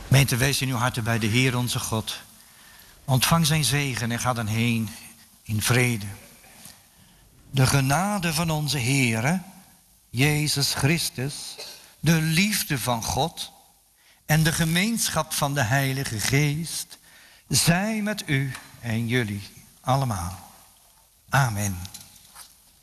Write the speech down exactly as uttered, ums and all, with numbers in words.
Gemeente, wees in uw harten bij de Heer onze God. Ontvang zijn zegen en ga dan heen in vrede. De genade van onze Heere, Jezus Christus, de liefde van God en de gemeenschap van de Heilige Geest, zij met u en jullie allemaal. Amen.